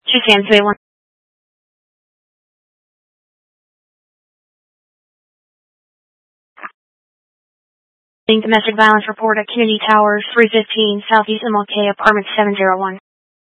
Shazam 3-1. Domestic violence report at Kennedy Towers, 315 Southeast MLK, apartment 701.